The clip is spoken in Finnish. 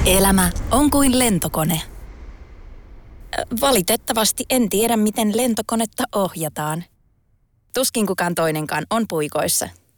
Elämä on kuin lentokone. Valitettavasti en tiedä, miten lentokonetta ohjataan. Tuskin kukaan toinenkaan on puikoissa.